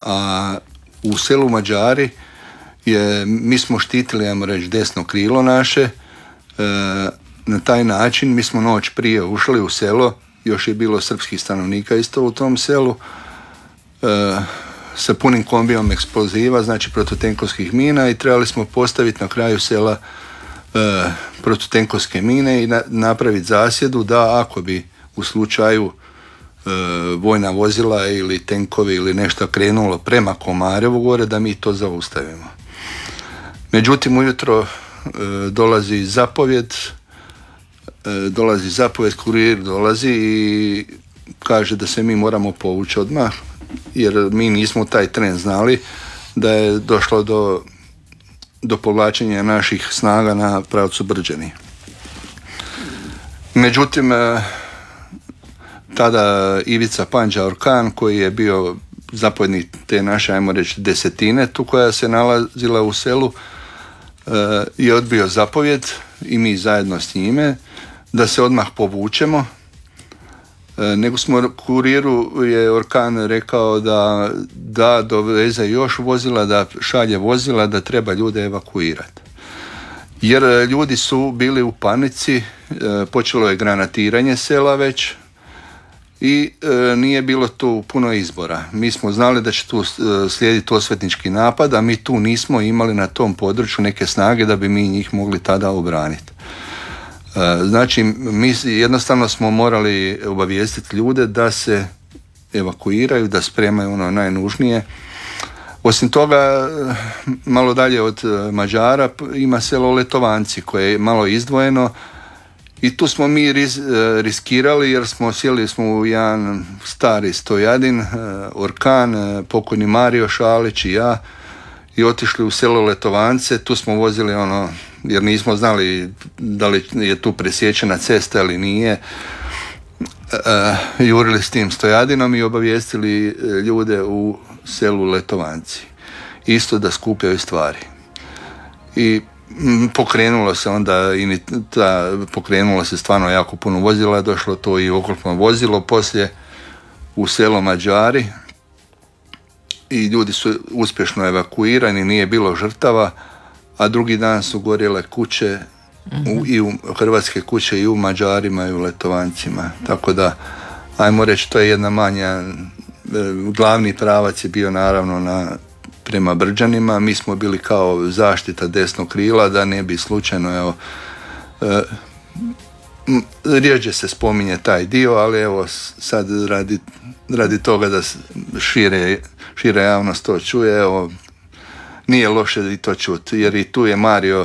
a u selu Mađari mi smo štitili, ajmo reći, desno krilo naše. Na taj način mi smo noć prije ušli u selo, još je bilo srpskih stanovnika isto u tom selu, sa punim kombijom eksploziva, znači protutenkovskih mina, i trebali smo postaviti na kraju sela protutenkovske mine i napraviti zasjedu da ako bi u slučaju vojna vozila ili tenkovi ili nešto krenulo prema Komarevu gore, da mi to zaustavimo. Međutim, ujutro dolazi zapovjed, kurir dolazi i kaže da se mi moramo povući odmah, jer mi nismo taj tren znali da je došlo do povlačenja naših snaga na pravcu Brđani. Međutim, tada Ivica Panđa Orkan, koji je bio zapovjednik te naše, ajmo reći, desetine tu koja se nalazila u selu, je odbio zapovjed i mi zajedno s njime da se odmah povučemo, nego smo kuriru je Orkan rekao da doveze još vozila, da šalje vozila, da treba ljude evakuirati. Jer ljudi su bili u panici, počelo je granatiranje sela već i nije bilo tu puno izbora. Mi smo znali da će tu slijediti osvetnički napad, a mi tu nismo imali na tom području neke snage da bi mi njih mogli tada obraniti. Znači, mi jednostavno smo morali obavijestiti ljude da se evakuiraju, da spremaju ono najnužnije. Osim toga, malo dalje od Mađara ima selo Letovanci koje je malo izdvojeno i tu smo mi riskirali jer sjeli smo u jedan stari stojadin, Orkan, pokojni Mario Šalić i ja, i otišli u selo Letovance. Tu smo vozili jer nismo znali da li je tu presječena cesta ili nije, jurili s tim stojadinom i obavijestili ljude u selu Letovanci isto da skupljaju stvari. I pokrenulo se onda pokrenulo se stvarno jako puno vozila, došlo to i oklopno vozilo poslije u selo Mađari i ljudi su uspješno evakuirani, nije bilo žrtava, a drugi dan su gorjele kuće, i u hrvatske kuće i u Mađarima i u Letovancima. Tako da, ajmo reći, to je jedna manja, glavni pravac je bio naravno prema Brđanima. Mi smo bili kao zaštita desnog krila da ne bi slučajno, rijeđe se spominje taj dio, ali evo sad radi toga da šire javnost to čuje, nije loše i to čuti, jer i tu je Mario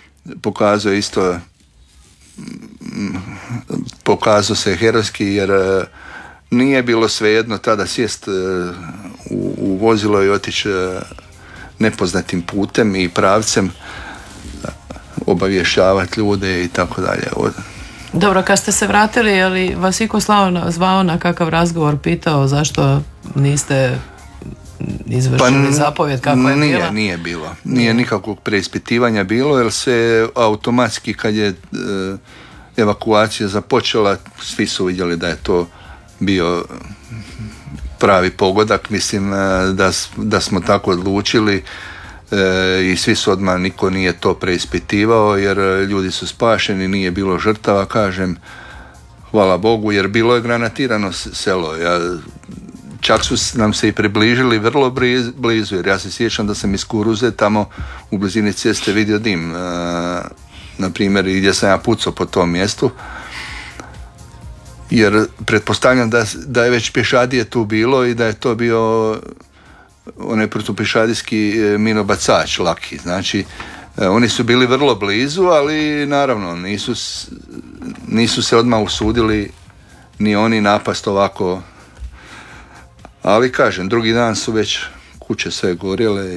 pokazao se herojski, jer nije bilo svejedno tada sjest u vozilo i otići nepoznatim putem i pravcem, obavješćavati ljude i tako dalje. Dobro, kad ste se vratili, je li vas iko zvao na kakav razgovor, pitao zašto niste izvršili zapovjed kakva je bila? Nije bilo. Nije nikakvog preispitivanja bilo, jer se automatski kad je evakuacija započela, svi su vidjeli da je to bio pravi pogodak. Mislim da smo tako odlučili i svi su odmah, niko nije to preispitivao, jer ljudi su spašeni, nije bilo žrtava, kažem, hvala Bogu, jer bilo je granatirano selo. Čak su nam se i približili vrlo blizu, jer ja se sjećam da sam iz Kuruze tamo u blizini ceste vidio dim, na primjer, gdje sam ja pucao po tom mjestu, jer pretpostavljam da je već pješadije tu bilo i da je to bio onaj protupješadijski minobacač laki. Znači, oni su bili vrlo blizu, ali naravno nisu se odmah usudili ni oni napast ovako. Ali kažem, drugi dan su već kuće sve gorjele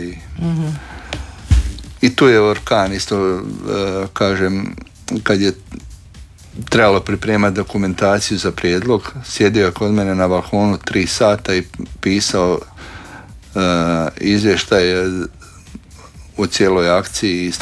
i tu je Orkan isto, kažem, kad je trebalo pripremati dokumentaciju za prijedlog, sjedio je kod mene na balkonu 3 sata i pisao izvještaj o cijeloj akciji i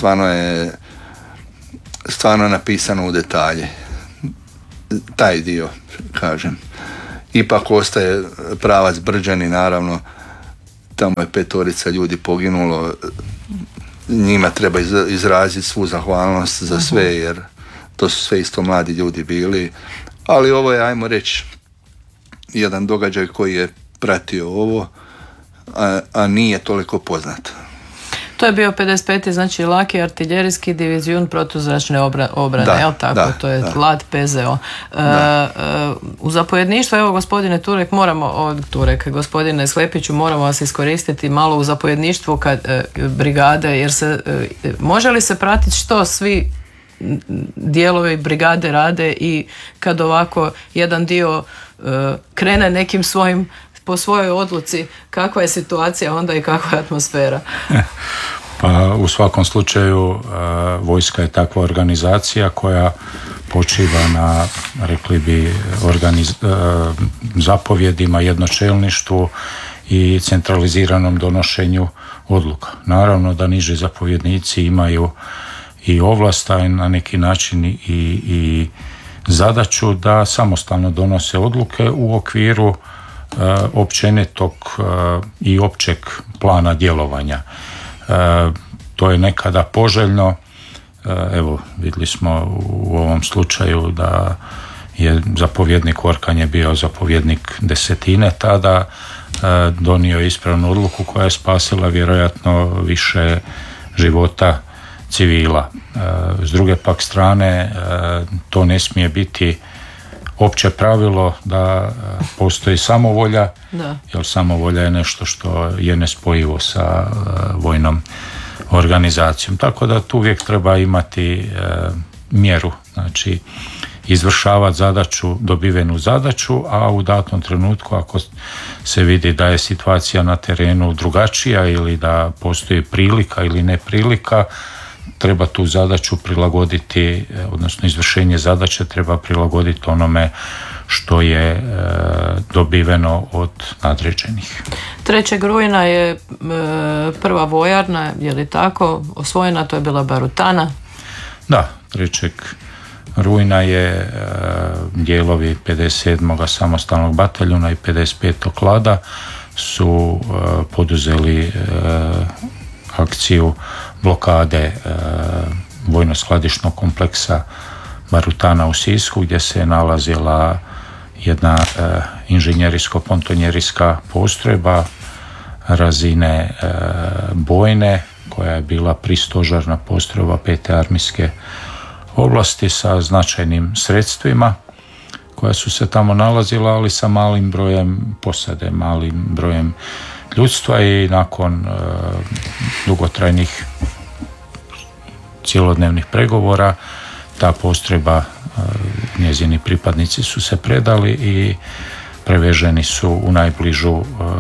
stvarno napisano u detalje. Taj dio, kažem. Ipak ostaje pravac Brđani, naravno, tamo je 5 ljudi poginulo, njima treba izraziti svu zahvalnost za sve, jer to su sve isto mladi ljudi bili, ali ovo je, ajmo reći, jedan događaj koji je pratio ovo, a nije toliko poznat. To je bio 55. znači laki artiljerijski divizijun protuzračne obrane, jel tako? To je LAD PZO. U zapovjedništvu, evo gospodine gospodine Sklepiću, moramo vas iskoristiti malo u zapovjedništvu brigade, jer može li se pratiti što svi dijelovi brigade rade i kad ovako jedan dio krene nekim po svojoj odluci, kakva je situacija onda i kakva je atmosfera? Pa u svakom slučaju vojska je takva organizacija koja počiva na, rekli bi, zapovjedima, jednočelništvu i centraliziranom donošenju odluka. Naravno da niži zapovjednici imaju i ovlast, a na neki način i zadaću da samostalno donose odluke u okviru općenitog i općeg plana djelovanja. To je nekada poželjno. Evo, vidjeli smo u ovom slučaju da je zapovjednik Orkan je bio zapovjednik desetine tada, donio ispravnu odluku koja je spasila vjerojatno više života civila. S druge pak strane, to ne smije biti opće pravilo da postoji samovolja, jer samovolja je nešto što je nespojivo sa vojnom organizacijom. Tako da tu uvijek treba imati mjeru, znači izvršavati zadaću, dobivenu zadaću, a u datom trenutku ako se vidi da je situacija na terenu drugačija ili da postoji prilika ili neprilika, treba tu zadaću prilagoditi, odnosno izvršenje zadaće treba prilagoditi onome što je dobiveno od nadređenih. 3. rujna je prva vojarna, je li tako, osvojena, to je bila Barutana? Da, 3. rujna je dijelovi 57. samostalnog bataljuna i 55. LAD-a su poduzeli akciju blokade vojno-skladišnog kompleksa Barutana u Sisku, gdje se nalazila jedna inženjerijsko-pontonjerijska postrojba razine bojne, koja je bila pristožarna postrojba 5. armijske oblasti sa značajnim sredstvima koja su se tamo nalazila, ali sa malim brojem posade, malim brojem ljudstva, i nakon dugotrajnih cjelodnevnih pregovora ta postrojba, njezini pripadnici su se predali i preveženi su u najbližu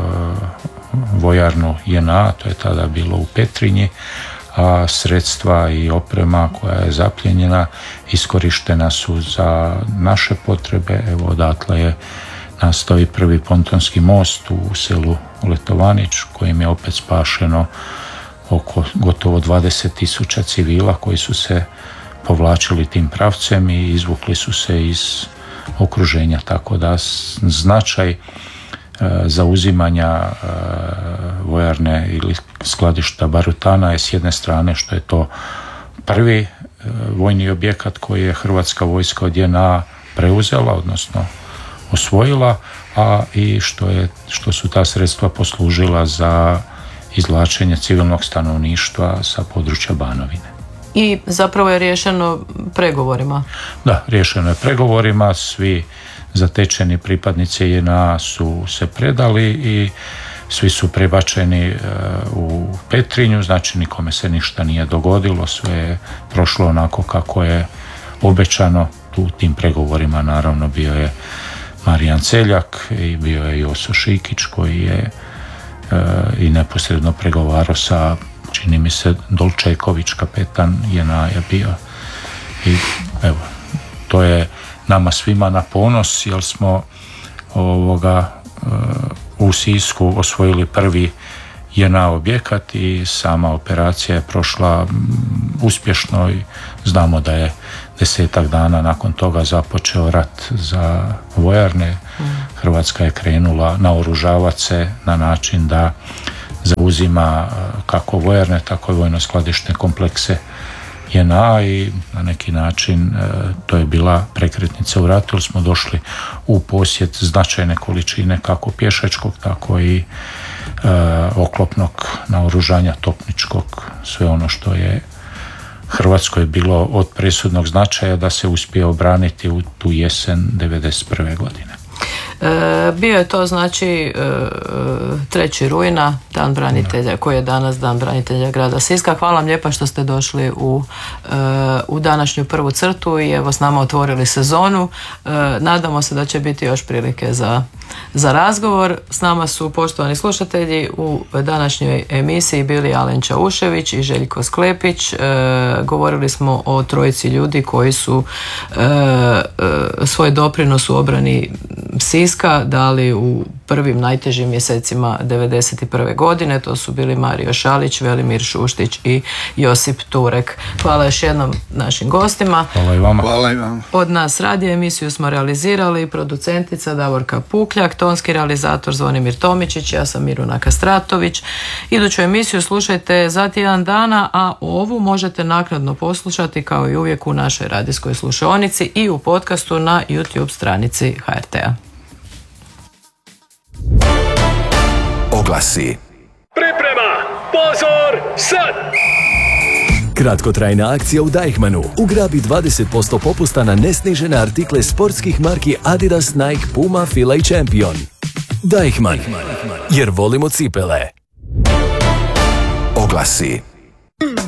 vojarnu JNA, to je tada bilo u Petrinji, a sredstva i oprema koja je zaplijenjena iskorištena su za naše potrebe. Evo, odatle je nastao i prvi pontonski most u selu Letovanić, kojim je opet spašeno oko gotovo 20.000 civila koji su se povlačili tim pravcem i izvukli su se iz okruženja, tako da značaj zauzimanja vojarne ili skladišta Barutana je s jedne strane što je to prvi vojni objekat koji je Hrvatska vojska od JNA preuzela, odnosno osvojila, a i što su ta sredstva poslužila za izvlačenje civilnog stanovništva sa područja Banovine. I zapravo je riješeno pregovorima? Da, riješeno je pregovorima, svi zatečeni pripadnici JNA su se predali i svi su prebačeni u Petrinju, znači nikome se ništa nije dogodilo, sve je prošlo onako kako je obećano. U tim pregovorima naravno bio je Marijan Celjak i bio je Joso Šikić koji je i neposredno pregovarao sa, čini mi se, Dolčeković, kapetan JNA je bio. I evo, to je nama svima na ponos, jer smo u Sisku osvojili prvi JNA objekat i sama operacija je prošla uspješno i znamo da je 10 dana nakon toga započeo rat za vojarne. Hrvatska je krenula naoružavati se na način da zauzima kako vojarne, tako i vojno-skladišne komplekse JNA i na neki način to je bila prekretnica u ratu, jer smo došli u posjed značajne količine kako pješačkog, tako i oklopnog naoružanja, topničkog, sve ono što je Hrvatskoj bilo od presudnog značaja da se uspije obraniti u tu jesen 1991. godine. Bio je to znači 3. rujna, dan branitelja, koji je danas dan branitelja grada Siska. Hvala vam lijepa što ste došli u današnju prvu crtu i evo s nama otvorili sezonu. Nadamo se da će biti još prilike za razgovor. S nama su poštovani slušatelji u današnjoj emisiji bili Alen Čaušević i Željko Sklepić. Govorili smo o trojici ljudi koji su svoj doprinos u obrani Siska dali u prvim najtežim mjesecima 1991. godine. To su bili Mario Šalić, Velimir Šuštić i Josip Turek. Hvala još jednom našim gostima. Hvala i vama. Hvala i vama. Od nas radio emisiju smo realizirali producentica Davorka Pukljak, tonski realizator Zvonimir Tomičić, ja sam Miruna Kastratović. Iduću emisiju slušajte za tjedan dana, a ovu možete naknadno poslušati kao i uvijek u našoj radijskoj slušaonici i u podcastu na YouTube stranici HRT-a. Oglasi. Priprema, pozor, sad! Kratkotrajna akcija u Deichmannu. Ugrabi 20% popusta na nesnižene artikle sportskih marki Adidas, Nike, Puma, Fila i Champion. Deichmann, jer volimo cipele. Oglasi.